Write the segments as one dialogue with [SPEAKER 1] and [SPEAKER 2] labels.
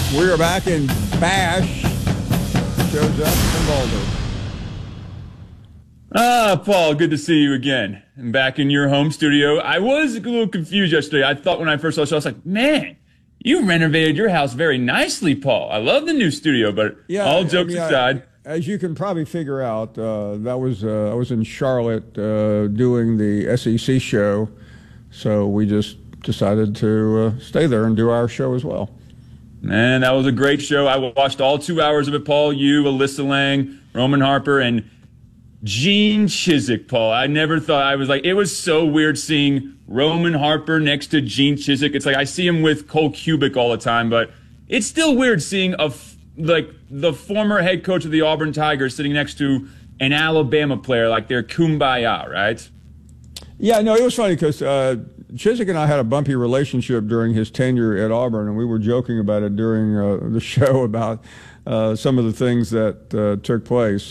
[SPEAKER 1] We are back in Bash. Shows up from Boulder.
[SPEAKER 2] Paul, good to see you again. I'm back in your home studio. I was a little confused yesterday. I thought when I first saw the show, I was like, man, you renovated your house very nicely, Paul. I love the new studio, but all jokes aside.
[SPEAKER 1] As you can probably figure out, I was in Charlotte doing the SEC show, so we just decided to stay there and do our show as well.
[SPEAKER 2] Man, that was a great show. I watched all 2 hours of it, Paul. You, Alyssa Lang, Roman Harper, and Gene Chizik, Paul. I never thought, I was like, it was so weird seeing Roman Harper next to Gene Chizik. It's like I see him with Cole Cubic all the time, but it's still weird seeing the former head coach of the Auburn Tigers sitting next to an Alabama player, like they're kumbaya, right?
[SPEAKER 1] Yeah, no, it was funny because Chizik and I had a bumpy relationship during his tenure at Auburn, and we were joking about it during the show about some of the things that took place.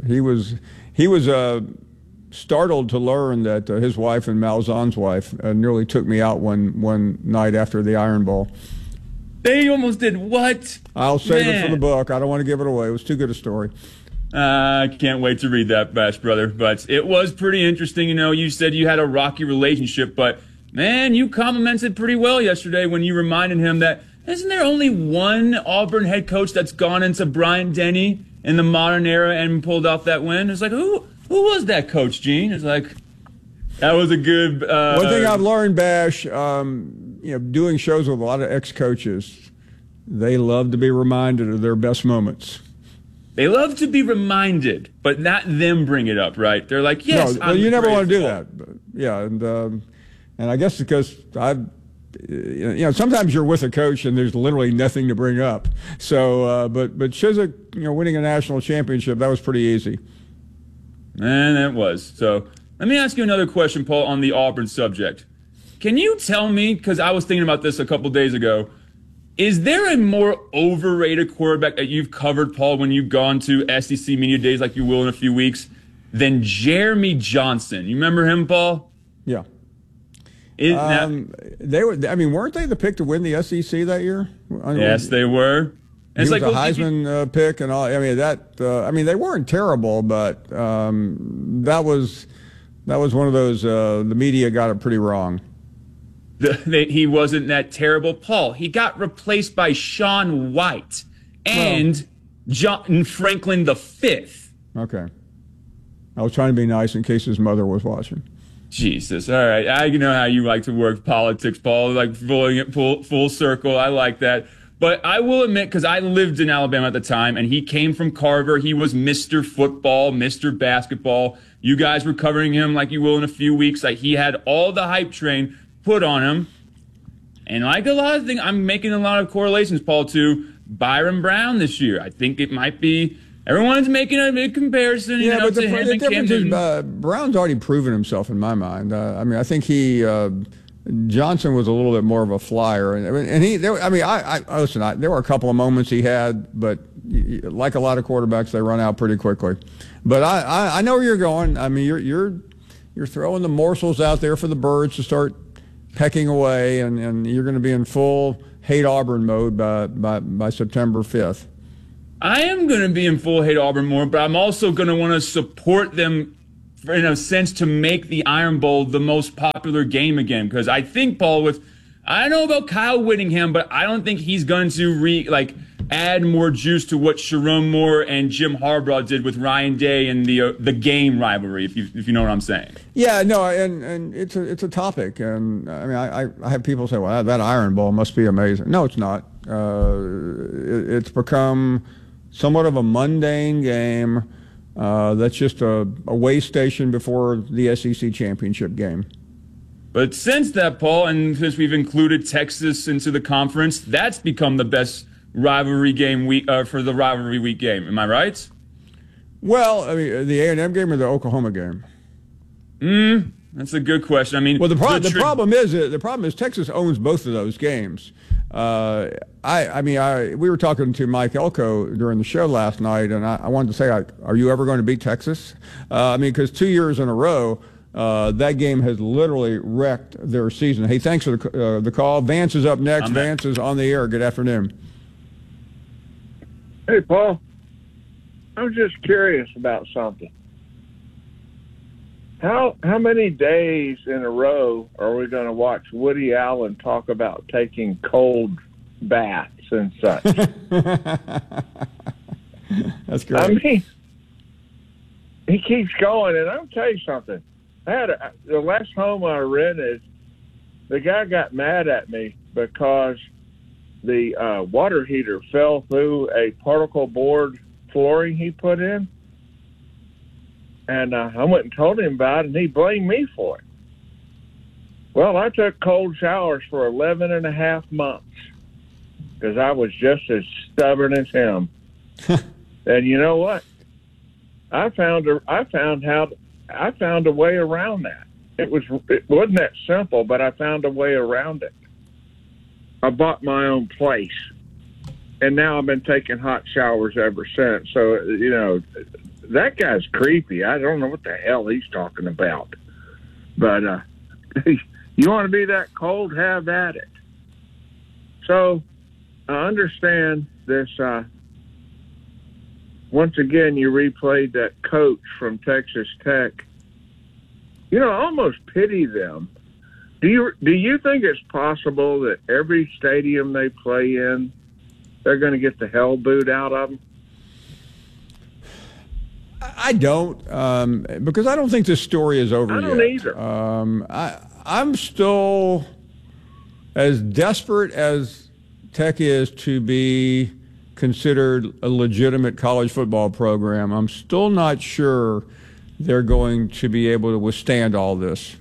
[SPEAKER 1] He was startled to learn that his wife and Malzahn's wife nearly took me out one night after the Iron Bowl.
[SPEAKER 2] They almost did what?
[SPEAKER 1] I'll save it for the book. I don't want to give it away. It was too good a story.
[SPEAKER 2] I can't wait to read that, Bash brother. But it was pretty interesting. You know, you said you had a rocky relationship, but man, you complimented pretty well yesterday when you reminded him that isn't there only one Auburn head coach that's gone into Bryant-Denny in the modern era and pulled off that win? It's like, who was that coach, Gene? It's like, that was a good...
[SPEAKER 1] One thing I've learned, Bash, doing shows with a lot of ex-coaches, they love to be reminded of their best moments.
[SPEAKER 2] They love to be reminded, but not them bring it up, right? They're like, yes,
[SPEAKER 1] no, well, you never want to do that. But, yeah, and I guess because sometimes you're with a coach and there's literally nothing to bring up. So, but Chizik, winning a national championship, that was pretty easy.
[SPEAKER 2] Man, that was. So let me ask you another question, Paul, on the Auburn subject. Can you tell me, because I was thinking about this a couple days ago, is there a more overrated quarterback that you've covered, Paul, when you've gone to SEC Media Days like you will in a few weeks, than Jeremy Johnson? You remember him, Paul?
[SPEAKER 1] Yeah. They were. I mean, weren't they the pick to win the SEC that year?
[SPEAKER 2] Yes, they were.
[SPEAKER 1] And he was a Heisman pick and all. I mean, they weren't terrible, but that was one of those. The media got it pretty wrong.
[SPEAKER 2] He wasn't that terrible, Paul. He got replaced by Sean White and John Franklin V.
[SPEAKER 1] Okay. I was trying to be nice in case his mother was watching.
[SPEAKER 2] Jesus. All right. I know how you like to work politics, Paul, like pulling it full circle. I like that. But I will admit, because I lived in Alabama at the time, and he came from Carver. He was Mr. Football, Mr. Basketball. You guys were covering him like you will in a few weeks. Like, he had all the hype train put on him. And like a lot of things, I'm making a lot of correlations, Paul, to Byron Brown this year. I think it might be... Everyone's making a big comparison,
[SPEAKER 1] but the difference is Brown's already proven himself in my mind. I think Johnson was a little bit more of a flyer, there were a couple of moments he had, but like a lot of quarterbacks, they run out pretty quickly. But I know where you're going. I mean, you're throwing the morsels out there for the birds to start pecking away, and you're going to be in full hate Auburn mode by September 5th.
[SPEAKER 2] I am going to be in full hate Auburn more, but I'm also going to want to support them in a sense to make the Iron Bowl the most popular game again. Because I think, Paul, I don't know about Kyle Whittingham, but I don't think he's going to add more juice to what Sharon Moore and Jim Harbaugh did with Ryan Day and the game rivalry, if you know what I'm saying.
[SPEAKER 1] Yeah, no, and it's a topic, and I mean I have people say, well, that Iron Bowl must be amazing. No, it's not. It's become somewhat of a mundane game that's just a way station before the SEC championship game.
[SPEAKER 2] But since that, Paul, and since we've included Texas into the conference, that's become the best rivalry game for the rivalry week game. Am I right?
[SPEAKER 1] Well, I mean, the A&M game or the Oklahoma game?
[SPEAKER 2] That's a good question. I mean,
[SPEAKER 1] well, the problem is Texas owns both of those games. We were talking to Mike Elko during the show last night, and I wanted to say, are you ever going to beat Texas? Because 2 years in a row, that game has literally wrecked their season. Hey, thanks for the call. Vance is up next. Vance is on the air. Good afternoon.
[SPEAKER 3] Hey, Paul. I was just curious about something. How many days in a row are we going to watch Woody Allen talk about taking cold baths and such?
[SPEAKER 1] That's great.
[SPEAKER 3] I mean, he keeps going, and I'll tell you something. The last home I rented, the guy got mad at me because the water heater fell through a particle board flooring he put in. And I went and told him about it, and he blamed me for it. Well, I took cold showers for 11 and a half months because I was just as stubborn as him. And you know what? I found a way around that. It wasn't that simple, but I found a way around it. I bought my own place, and now I've been taking hot showers ever since. So, you know, that guy's creepy. I don't know what the hell he's talking about. But you want to be that cold, have at it. So I understand this. Once again, you replayed that coach from Texas Tech. You know, I almost pity them. Do you think it's possible that every stadium they play in, they're going to get the hell booed out of them?
[SPEAKER 1] I don't, because I don't think this story is over yet.
[SPEAKER 3] I don't either.
[SPEAKER 1] I'm still as desperate as Tech is to be considered a legitimate college football program. I'm still not sure they're going to be able to withstand all this.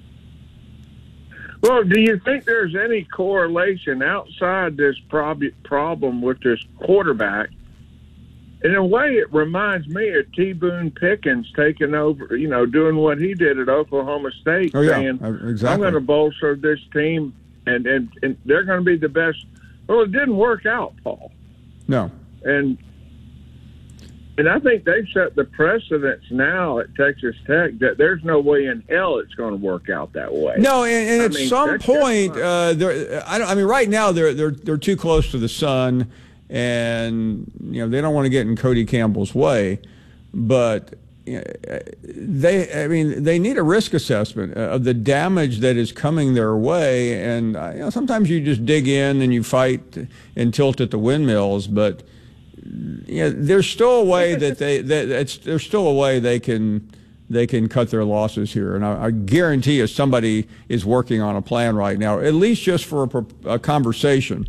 [SPEAKER 3] Well, do you think there's any correlation outside this problem with this quarterback? In a way, it reminds me of T. Boone Pickens taking over, you know, doing what he did at Oklahoma State, saying,
[SPEAKER 1] exactly.
[SPEAKER 3] I'm going to bolster this team, and they're going to be the best. Well, it didn't work out, Paul.
[SPEAKER 1] No.
[SPEAKER 3] And I think they've set the precedence now at Texas Tech that there's no way in hell it's going to work out that way.
[SPEAKER 1] No, and at some point, right now they're too close to the sun. And, you know, they don't want to get in Cody Campbell's way, but they need a risk assessment of the damage that is coming their way. And, you know, sometimes you just dig in and you fight and tilt at the windmills, but, you know, there's still a way there's still a way they can cut their losses here. And I guarantee you somebody is working on a plan right now, at least just for a conversation.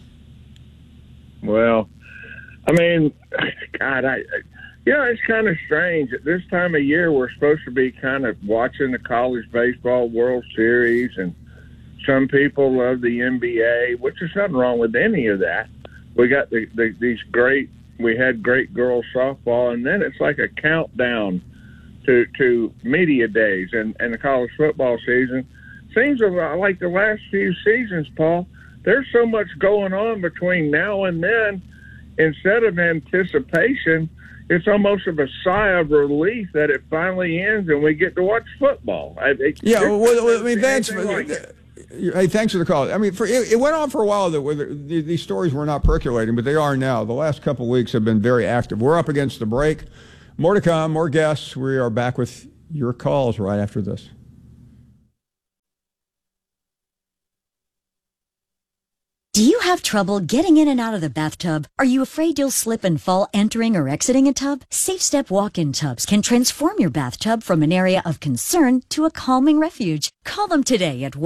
[SPEAKER 3] Well, I mean, God, it's kind of strange. At this time of year, we're supposed to be kind of watching the College Baseball World Series, and some people love the NBA, which is nothing wrong with any of that. We got we had great girls softball, and then it's like a countdown to media days and the college football season. Seems like the last few seasons, Paul. There's so much going on between now and then. Instead of anticipation, it's almost of a sigh of relief that it finally ends and we get to watch football.
[SPEAKER 1] Thanks for the call. I mean, it went on for a while that these stories were not percolating, but they are now. The last couple of weeks have been very active. We're up against the break. More to come, more guests. We are back with your calls right after this.
[SPEAKER 4] Do you have trouble getting in and out of the bathtub? Are you afraid you'll slip and fall entering or exiting a tub? SafeStep walk-in tubs can transform your bathtub from an area of concern to a calming refuge. Call them today at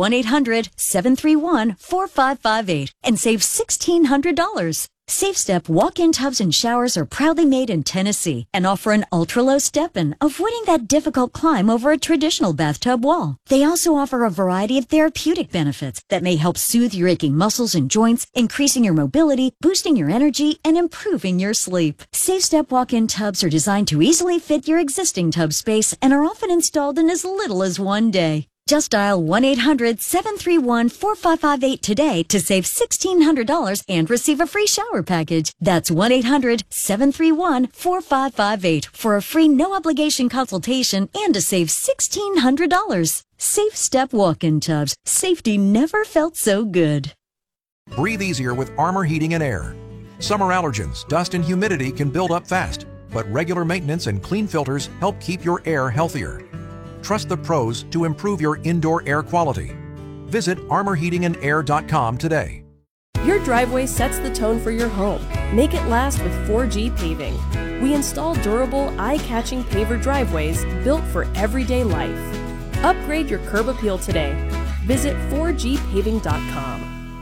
[SPEAKER 4] 1-800-731-4558 and save $1,600. SafeStep walk-in tubs and showers are proudly made in Tennessee and offer an ultra-low step-in, avoiding that difficult climb over a traditional bathtub wall. They also offer a variety of therapeutic benefits that may help soothe your aching muscles and joints, increasing your mobility, boosting your energy, and improving your sleep. SafeStep walk-in tubs are designed to easily fit your existing tub space and are often installed in as little as one day. Just dial 1-800-731-4558 today to save $1,600 and receive a free shower package. That's 1-800-731-4558 for a free no-obligation consultation and to save $1,600. SafeStep walk-in tubs. Safety never felt so good.
[SPEAKER 5] Breathe easier with Armor Heating and Air. Summer allergens, dust, and humidity can build up fast, but regular maintenance and clean filters help keep your air healthier. Trust the pros to improve your indoor air quality. Visit armorheatingandair.com today.
[SPEAKER 6] Your driveway sets the tone for your home. Make it last with 4G Paving. We install durable, eye-catching paver driveways built for everyday life. Upgrade your curb appeal today. Visit 4gpaving.com.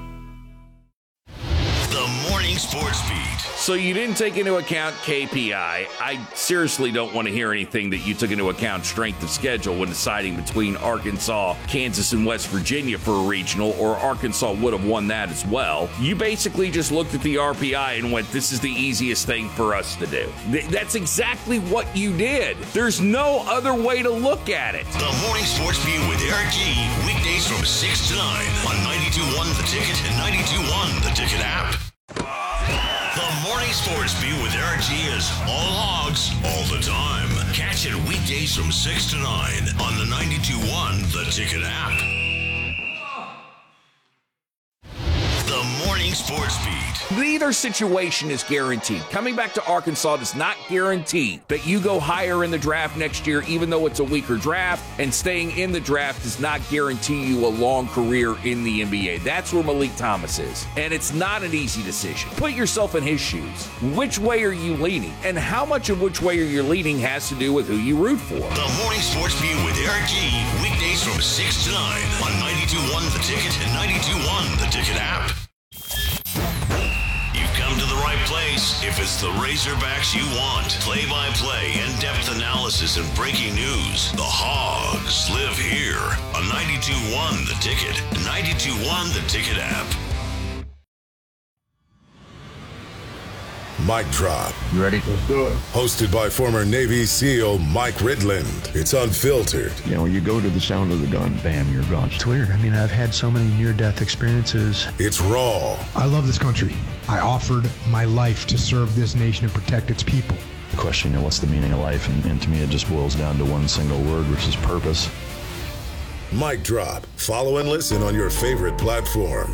[SPEAKER 7] The Morning Sports Beat.
[SPEAKER 8] So you didn't take into account KPI. I seriously don't want to hear anything that you took into account strength of schedule when deciding between Arkansas, Kansas, and West Virginia for a regional, or Arkansas would have won that as well. You basically just looked at the RPI and went, this is the easiest thing for us to do. That's exactly what you did. There's no other way to look at it.
[SPEAKER 7] The Morning Sports Beat with Eric G. Weekdays from 6 to 9 on 92.1 The Ticket and 92.1 The Ticket app. The Morning Sports Beat with Eric G is all hogs, all the time. Catch it weekdays from 6 to 9 on the 92.1 The Ticket app. The Morning Sports Beat.
[SPEAKER 8] Neither situation is guaranteed. Coming back to Arkansas does not guarantee that you go higher in the draft next year, even though it's a weaker draft, and staying in the draft does not guarantee you a long career in the NBA. That's where Malik Thomas is, and it's not an easy decision. Put yourself in his shoes. Which way are you leaning? And how much of which way you're leaning has to do with who you root for.
[SPEAKER 7] The Morning Sports Beat with Eric G. Weekdays from 6 to 9 on 92.1 The Ticket and 92.1 The Ticket app. Come to the right place if it's the Razorbacks you want. Play-by-play, in-depth analysis, and breaking news. The Hogs live here on 92.1 The Ticket, 92.1 The Ticket app.
[SPEAKER 9] Mic Drop.
[SPEAKER 10] You ready?
[SPEAKER 9] Let's do it. Hosted by former Navy SEAL Mike Ridland. It's unfiltered.
[SPEAKER 10] You know, you go to the sound of the gun, bam, you're gone.
[SPEAKER 11] It's weird. I mean, I've had so many near-death experiences.
[SPEAKER 9] It's raw.
[SPEAKER 12] I love this country. I offered my life to serve this nation and protect its people.
[SPEAKER 10] The question, you know, what's the meaning of life? And to me, it just boils down to one single word, which is purpose.
[SPEAKER 9] Mic Drop. Follow and listen on your favorite platform.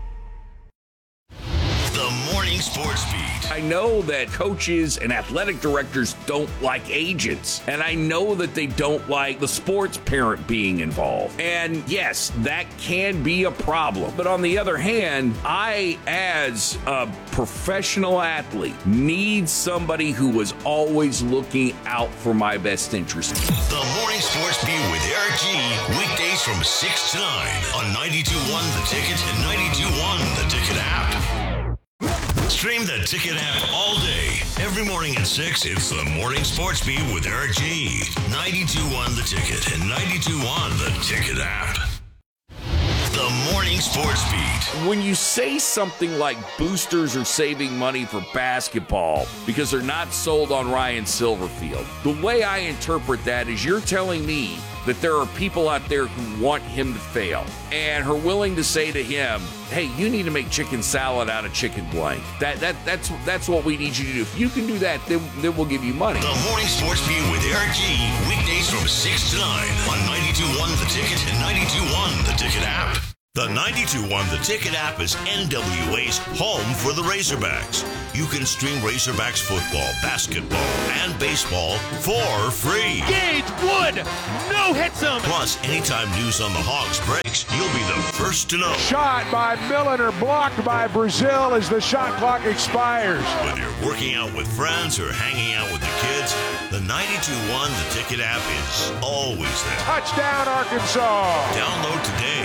[SPEAKER 7] The Morning Sports Beat.
[SPEAKER 8] I know that coaches and athletic directors don't like agents, and I know that they don't like the sports parent being involved. And yes, that can be a problem. But on the other hand, I, as a professional athlete, need somebody who is always looking out for my best interest.
[SPEAKER 7] The Morning Sports Beat with Eric G. Weekdays from 6 to 9 on 92.1 The Ticket and 92.1 The Ticket app. Stream the Ticket app all day. Every morning at 6, it's the Morning Sports Beat with Eric G. 92.1 The Ticket and 92.1 The Ticket app. The Morning Sports Beat.
[SPEAKER 8] When you say something like boosters are saving money for basketball because they're not sold on Ryan Silverfield, the way I interpret that is you're telling me that there are people out there who want him to fail and are willing to say to him, hey, you need to make chicken salad out of chicken blank. That's what we need you to do. If you can do that, then we'll give you money.
[SPEAKER 7] The Morning Sports Beat with Eric G. Weekdays from 6 to 9 on 92.1 The Ticket and 92.1 The Ticket app. The 92.1 The Ticket app is NWA's home for the Razorbacks. You can stream Razorbacks football, basketball, and baseball for free.
[SPEAKER 13] Gage Wood, no hits him.
[SPEAKER 7] Plus, anytime news on the Hogs breaks, you'll be the first to know.
[SPEAKER 14] Shot by Milliner, blocked by Brazil as the shot clock expires.
[SPEAKER 7] Whether you're working out with friends or hanging out with the kids, the 92.1 The Ticket app is always there.
[SPEAKER 14] Touchdown, Arkansas.
[SPEAKER 7] Download today.